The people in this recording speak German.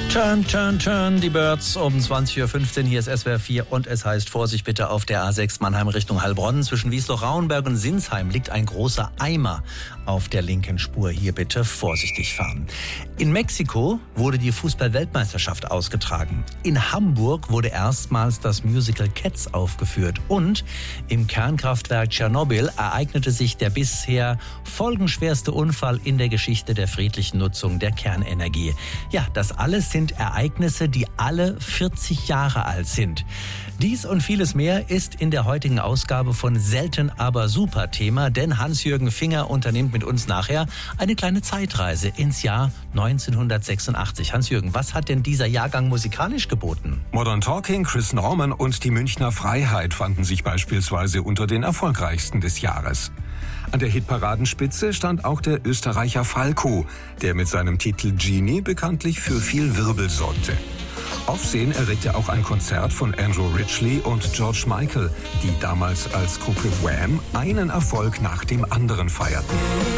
Turn, turn, turn, die Birds um 20.15 Uhr. Hier ist SWR 4 und es heißt Vorsicht bitte auf der A6 Mannheim Richtung Heilbronn. Zwischen Wiesloch-Rauenberg und Sinsheim liegt ein großer Eimer auf der linken Spur. Hier bitte vorsichtig fahren. In Mexiko wurde die Fußball-Weltmeisterschaft ausgetragen. In Hamburg wurde erstmals das Musical Cats aufgeführt. Und im Kernkraftwerk Tschernobyl ereignete sich der bisher folgenschwerste Unfall in der Geschichte der friedlichen Nutzung der Kernenergie. Ja, das alles sind Ereignisse, die alle 40 Jahre alt sind. Dies und vieles mehr ist in der heutigen Ausgabe von Selten aber super Thema, denn Hans-Jürgen Finger unternimmt mit uns nachher eine kleine Zeitreise ins Jahr 1986. Hans-Jürgen, was hat denn dieser Jahrgang musikalisch geboten? Modern Talking, Chris Norman und die Münchner Freiheit fanden sich beispielsweise unter den erfolgreichsten des Jahres. An der Hitparadenspitze stand auch der Österreicher Falco, der mit seinem Titel Genie bekanntlich für viel Wirbel sorgte. Aufsehen erregte auch ein Konzert von Andrew Ridgeley und George Michael, die damals als Gruppe Wham einen Erfolg nach dem anderen feierten.